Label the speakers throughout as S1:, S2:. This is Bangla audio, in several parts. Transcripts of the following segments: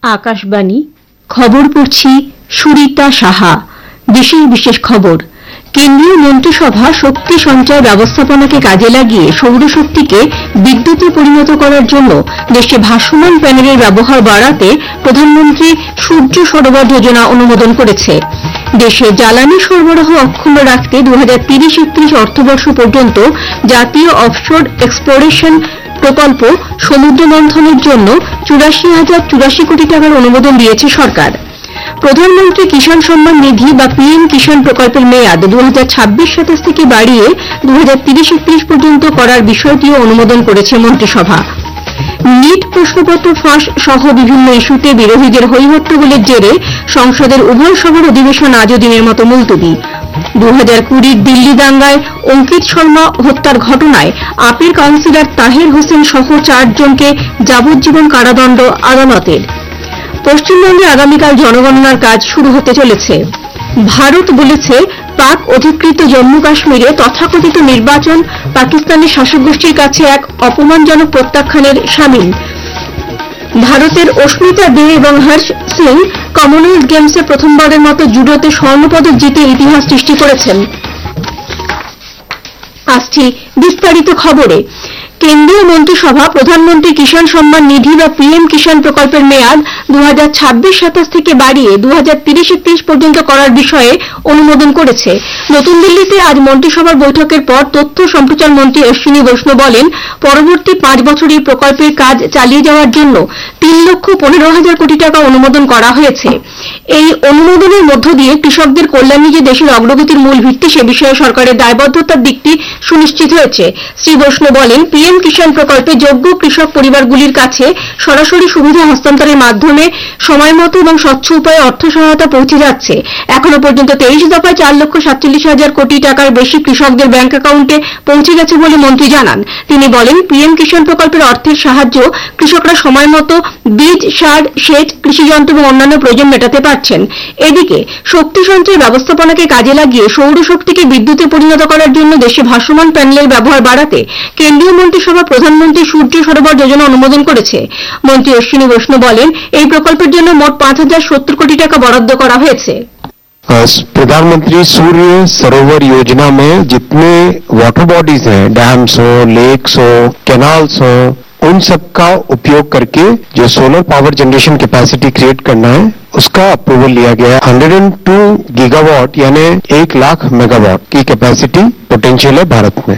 S1: আকাশবাণী খবর পড়ছি সুরিতা সাহা। বিশেষ খবর। কেন্দ্রীয় মন্ত্রিসভা শক্তি সঞ্চয় ব্যবস্থাপনাকে কাজে লাগিয়ে সৌরশক্তিকে বিদ্যুতে পরিণত করার জন্য দেশে ভাসমান প্যানেলের ব্যবহার বাড়াতে প্রধানমন্ত্রী সূর্য সরোবর যোজনা অনুমোদন করেছে। দেশে জ্বালানি সরবরাহ অক্ষুণ্ণ রাখতে 2030-31 অর্থবর্ষ পর্যন্ত জাতীয় অফশোর এক্সপ্লোরেশন প্রকল্প সমুদ্র মন্থনের জন্য 84,084 কোটি টাকার অনুমোদন দিয়েছে সরকার। প্রধানমন্ত্রী কিষাণ সম্মান নিধি বা পিএম কিষাণ প্রকল্পের মেয়াদ 2026-27 থেকে বাড়িয়ে 2030-31 পর্যন্ত করার বিষয়টিও অনুমোদন করেছে মন্ত্রিসভা। নিট প্রশ্নপত্র ফাঁস সহ বিভিন্ন ইস্যুতে বিরোধীদের হইহট্টগোলের জেরে সংসদের উভয় সভার অধিবেশন আজও দিনের মতো মুলতবি। 2020 দিল্লি দাঙ্গায় অঙ্কিত শর্মা হত্যার ঘটনায় আপের কাউন্সিলর তাহের হোসেন সহ 4 জনকে যাবজ্জীবন কারাদণ্ড আদালতের। পশ্চিমবঙ্গে আগামীকাল জনগণনার কাজ শুরু হতে চলেছে। ভারত বলেছে পাক অধিকৃত জম্মু কাশ্মীরে তথাকথিত নির্বাচন পাকিস্তানের শাসক গোষ্ঠীর কাছে এক অপমানজনক প্রত্যাখ্যানের শামিল। ভারতের অস্মিতা দে এবং হর্ষ সিং কমনওয়েলথ গেমসে প্রথমবারের মতো জুডোতে স্বর্ণপদক জিতে ইতিহাস সৃষ্টি করেছেন। আসছি বিস্তারিত খবরে। কেন্দ্রীয় মন্ত্রিসভা প্রধানমন্ত্রী কিষাণ সম্মান নিধি বা পিএম কিষাণ প্রকল্পের মেয়াদ 2026-27 থেকে বাড়িয়ে 2030-31 পর্যন্ত করার বিষয়ে অনুমোদন করেছে। নতুন দিল্লিতে আজ মন্ত্রিসভার বৈঠকের পর তথ্য সম্প্রচার মন্ত্রী অশ্বিনী বৈষ্ণব বলেন, পরবর্তী 5 বছর এই প্রকল্পের কাজ চালিয়ে যাওয়ার জন্য 3,15,000 কোটি টাকা অনুমোদন করা হয়েছে। এই অনুমোদনের মধ্য দিয়ে কৃষকদের কল্যাণই যে দেশের অগ্রগতির মূল ভিত্তি সে বিষয়ে সরকারের দায়বদ্ধতার দিকটি সুনিশ্চিত হয়েছে। শ্রী বৈষ্ণব বলেন, পিএম কিষাণ প্রকল্পে যোগ্য কৃষক পরিবারগুলির কাছে সরাসরি সুবিধা হস্তান্তরের মাধ্যমে সময়মতো এবং স্বচ্ছ উপায়ে অর্থ সহায়তা পৌঁছে যাচ্ছে। এখনো পর্যন্ত 23 দফায় 4,47,000 কোটি টাকার বেশি কৃষকদের ব্যাংক অ্যাকাউন্টে পৌঁছে গেছে বলে মন্ত্রী জানান। তিনি বলেন, পিএম কিষাণ প্রকল্পের অর্থের সাহায্য কৃষকরা সময়মতো বীজ, সার, সেচ, কৃষিযন্ত্র এবং অন্যান্য প্রয়োজন মেটাতে পারছেন। এদিকে শক্তি সঞ্চয় ব্যবস্থাপনাকে কাজে লাগিয়ে সৌরশক্তিকে বিদ্যুতে পরিণত করার জন্য দেশে ভাসমান প্যানেলের ব্যবহার বাড়াতে কেন্দ্রীয় মন্ত্রিসভা প্রধানমন্ত্রী সূর্য সরোবর যোজনা অনুমোদন করেছে। মন্ত্রী অশ্বিনী বৈষ্ণব বলেন, এই প্রকল্পের জন্য মোট 5,070 कोटी টাকা বরাদ্দ করা হয়েছে।
S2: प्रधानमंत्री सूर्य सरोवर योजना में जितने वाटर बॉडीज हैं, डैम्स हो, लेक्स हो, कैनाल्स हो, उन सब का उपयोग करके जो solar power generation capacity create करना है उसका अप्रूवल लिया गया है। 102 गीगावाट यानी 1 लाख मेगावाट की कैपेसिटी पोटेंशियल है भारत में।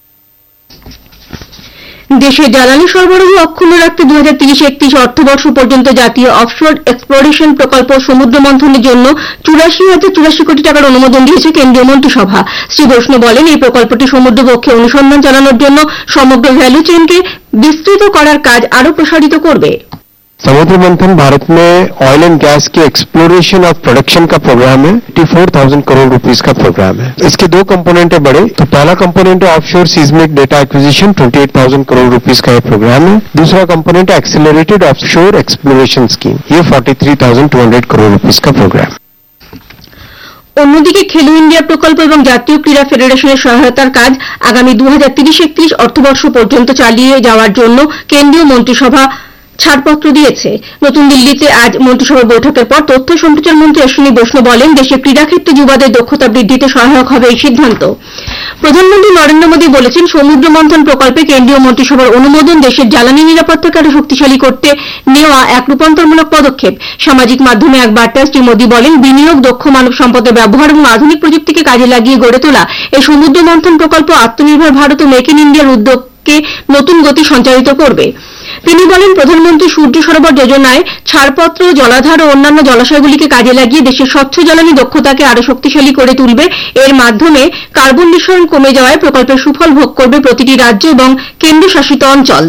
S1: দেশে জ্বালানি সরবরাহ অক্ষুণ্ণ রাখতে 2030-31 অর্থবর্ষ পর্যন্ত জাতীয় অফশোর এক্সপ্লোরেশন প্রকল্প সমুদ্র মন্থনের জন্য 84,084 কোটি টাকার অনুমোদন দিয়েছে কেন্দ্রীয় মন্ত্রিসভা। শ্রী বৈষ্ণব বলেন, এই প্রকল্পটি সমুদ্রবক্ষে অনুসন্ধান চালানোর জন্য সমগ্র ভ্যালু চেইনকে বিস্তৃত করার কাজ আরও প্রসারিত করবে।
S2: समुद्र मंथन भारत में ऑयल एंड गैस के एक्सप्लोरेशन ऑफ प्रोडक्शन का प्रोग्राम है। 84,000 करोड़ रुपीस का प्रोग्राम है। इसके 2 कंपोनेंट है बड़े। तो पहला कंपोनेंट है offshore seismic data acquisition, 28,000 crore rupees का ये प्रोग्राम है। दूसरा कंपोनेंट है एक्सेलरेटेड ऑफशोर एक्सप्लोरेशन स्कीम, ये 43,200 करोड़ रुपीस का प्रोग्राम।
S1: অন্যদিকে খেলো ইন্ডিয়া প্রকল্প এবং জাতীয় ক্রীড়া ফেডারেশনের সহায়তার কাজ আগামী 2030-31 অর্থবর্ষ পর্যন্ত চালিয়ে যাওয়ার জন্য কেন্দ্রীয় মন্ত্রিসভা ছাড়পত্র দিয়েছে। নতুন দিল্লিতে আজ মন্ত্রিসভার বৈঠকের পর তথ্য সম্প্রচার মন্ত্রী অশ্বিনী বৈষ্ণব বলেন, দেশের ক্রীড়াক্ষেত্রে যুবাদের দক্ষতা বৃদ্ধিতে সহায়ক হবে এই সিদ্ধান্ত। প্রধানমন্ত্রী নরেন্দ্র মোদী বলেছেন, সমুদ্র মন্থন প্রকল্পে কেন্দ্রীয় মন্ত্রিসভার অনুমোদন দেশের জ্বালানি নিরাপত্তাকে আরও শক্তিশালী করতে নেওয়া এক রূপান্তরমূলক পদক্ষেপ। সামাজিক মাধ্যমে এক বার্তায় শ্রী মোদী বলেন, বিনিয়োগ, দক্ষ মানব সম্পদের ব্যবহার এবং আধুনিক প্রযুক্তিকে কাজে লাগিয়ে গড়ে তোলা এই সমুদ্র মন্থন প্রকল্প আত্মনির্ভর ভারত ও মেক ইন ইন্ডিয়ার উদ্যোগকে নতুন গতি সঞ্চারিত করবে। তিনি বলেন, প্রধানমন্ত্রী সূর্য সরোবর যোজনায় ছাড়পত্র জলাধার ও অন্যান্য জলাশয়গুলিকে কাজে লাগিয়ে দেশের স্বচ্ছ জ্বালানি দক্ষতাকে আরও শক্তিশালী করে তুলবে। এর মাধ্যমে কার্বন নিঃসরণ কমে যাওয়ায় প্রকল্পের সুফল ভোগ করবে প্রতিটি রাজ্য এবং কেন্দ্রশাসিত অঞ্চল।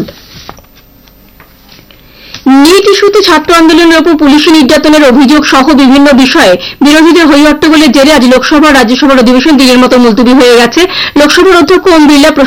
S1: নিট ইস্যুতে ছাত্র আন্দোলনের ওপর পুলিশি নির্যাতনের অভিযোগ সহ বিভিন্ন বিষয়ে বিরোধীদের হইহট্টগোলের জেরে আজ লোকসভা রাজ্যসভার অধিবেশন দিনের মতো মুলতবি হয়ে গেছে। লোকসভার অধ্যক্ষ ওম বিড়লা